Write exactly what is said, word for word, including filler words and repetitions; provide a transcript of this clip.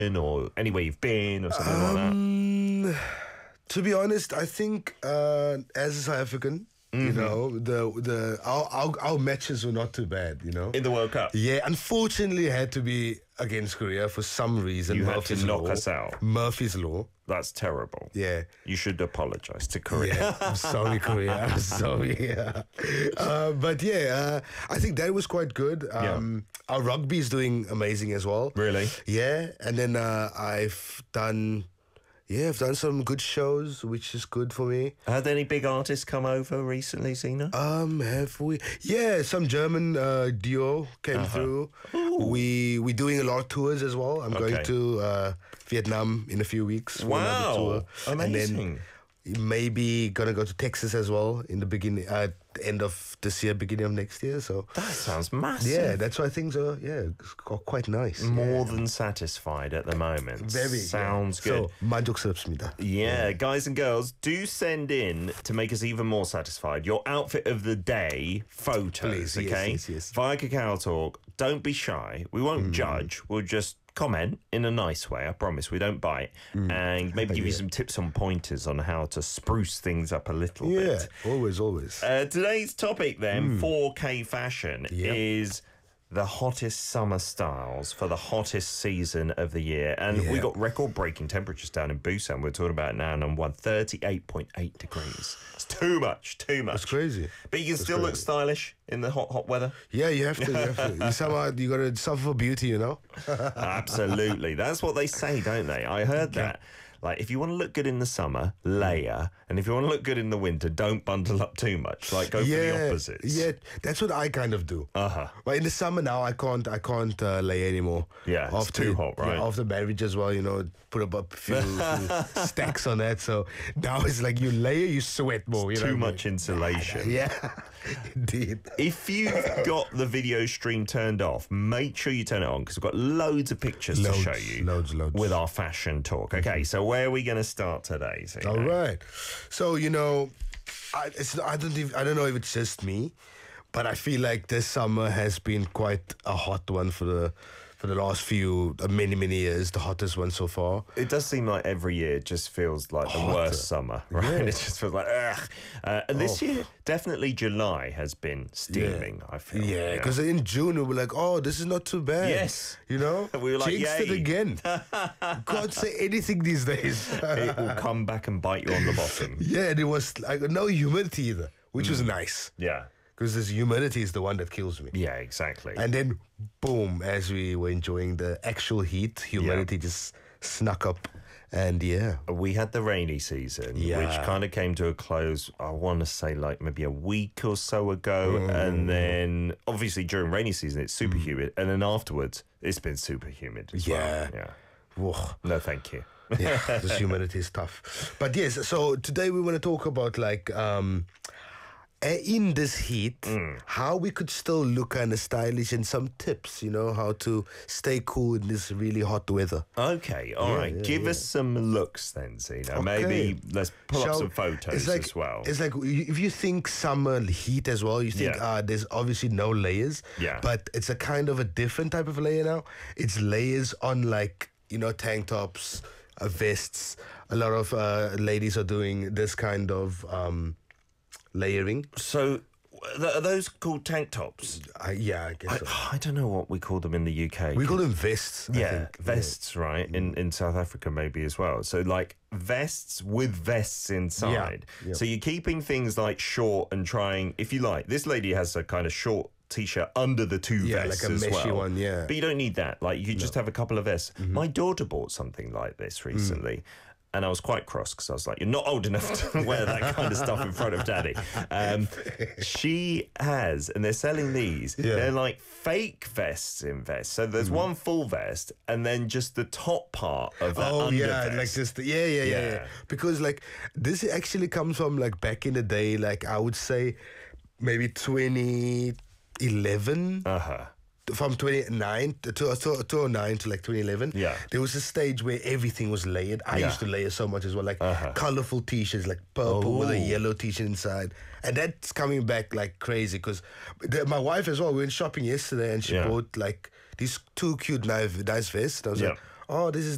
or anywhere you've been or something Um, like To be honest, I think uh, as a South African, Mm-hmm. you know, the the our, our our matches were not too bad, you know. that? In the World Cup? Yeah, unfortunately, it had to be against Korea for some reason. You had Murphy's to knock law. us out. Murphy's law. That's terrible. Yeah. You should apologise to Korea. Yeah, I'm sorry, Korea. I'm sorry. Yeah. Uh, but yeah, uh, I think that was quite good. Um, Our rugby is doing amazing as well. Really? Yeah, and then uh, I've done, yeah, I've done some good shows, which is good for me. Had any big artists come over recently, Zena? Um, have we? Yeah, some German uh, duo came Uh-huh. through. We we doing a lot of tours as well. I'm going Okay. to uh, Vietnam in a few weeks. for another Wow. tour. Amazing. And then maybe gonna go to Texas as well in the beginning, uh, end of this year, beginning of next year. So That sounds massive. yeah, that's why things are yeah it's got quite nice. More yeah. than satisfied at the moment. Very Sounds yeah. good. So 만족스럽습니다. Yeah, guys and girls, do send in to make us even more satisfied your outfit of the day photos, Please, yes, okay? yes, yes. Via Kakao Talk. Don't be shy. We won't judge. We'll just comment in a nice way. I promise. We don't bite. And maybe give you Yeah. some tips and pointers on how to spruce things up a little Yeah, bit. always, always. Uh, today's topic then, four K fashion, Yep. is the hottest summer styles for the hottest season of the year. And we Yeah. got record-breaking temperatures down in Busan. We're talking about now number one, thirty-eight point eight degrees. It's too much, too much. It's crazy. But you can still look crazy. stylish in the hot, hot weather. Yeah, you have to. You, have to. you somehow you gotta suffer for beauty, you know. Absolutely. That's what they say, don't they? I heard that. Like, if you want to look good in the summer, layer. And if you want to look good in the winter, don't bundle up too much. Like, go for the opposites. Yeah, that's what I kind of do. Uh-huh. But in the summer now, I can't, I can't uh, lay anymore. Yeah, it's too hot, right? Yeah, after marriage as well, you know, put up a few, few stacks on that. So now it's like you layer, you sweat more. You know Too what I much insulation. mean? Yeah, indeed. If you've got the video stream turned off, make sure you turn it on because we've got loads of pictures Loads, to show you loads, loads. with our fashion talk. Okay, so where are we going to start today? Zena? All right. So you know, I, it's, I don't even, I don't know if it's just me, but I feel like this summer has been quite a hot one for the for the last few uh, many many years. The hottest one so far. It does seem like every year just feels like the Hotter. worst summer, right? Yeah. It just feels like, ugh. Uh, and this Oh. year, definitely July has been steaming, I feel. Yeah, because in June we were like, oh, this is not too bad. Yes. You know? We were like, jinxed it yay. again. God say anything these days. It will come back and bite you on the bottom. Yeah, and it was like no humidity either, which was nice. Yeah. Because this humidity is the one that kills me. Yeah, exactly. And then, boom, as we were enjoying the actual heat, humidity just snuck up. And yeah. We had the rainy season, Yeah. which kind of came to a close, I want to say like maybe a week or so ago. Mm. And then obviously during rainy season, it's super humid. And then afterwards, it's been super humid as Yeah. well. Yeah. Whoa. No, thank you. Yeah, this humidity is tough. But yes, so today we want to talk about like um uh, in this heat, how we could still look kind of stylish and some tips, you know, how to stay cool in this really hot weather. Okay, all right. yeah, Give yeah. us some looks then, Zena. Maybe let's pull up Shall- some photos it's like, as well. It's like if you think summer heat as well, you think, Yeah. ah, there's obviously no layers. Yeah. But it's a kind of a different type of layer now. It's layers on like, you know, tank tops, uh, vests. A lot of uh, ladies are doing this kind of um, layering. So, th- are those called tank tops? I, yeah, I guess so. I don't know what we call them in the U K. We call them vests. I yeah, think. vests, right? In in South Africa maybe as well. So like vests with vests inside. yeah. So you're keeping things like short and trying, if you like. This lady has a kind of short t-shirt under the two Yeah, vests like a as meshy well. one, yeah. But you don't need that. Like you could just have a couple of vests. My daughter bought something like this recently. And I was quite cross because I was like, you're not old enough to wear that kind of stuff in front of daddy. Um, she has, and they're selling these, Yeah. they're like fake vests in vests. So there's one full vest and then just the top part of that Oh under yeah, vest. like just yeah, yeah, yeah, yeah, Yeah. Because like this actually comes from like back in the day, like I would say maybe twenty eleven. Uh-huh. From twenty-nine to to two oh nine to like twenty eleven, Yeah. there was a stage where everything was layered. I Yeah. used to layer so much as well, like Uh-huh. colorful t-shirts, like purple with a Oh. yellow t-shirt inside, and that's coming back like crazy. Because my wife as well, we went shopping yesterday, and she Yeah. bought like these two cute nice, nice vests. And I was Yeah. like, oh, this is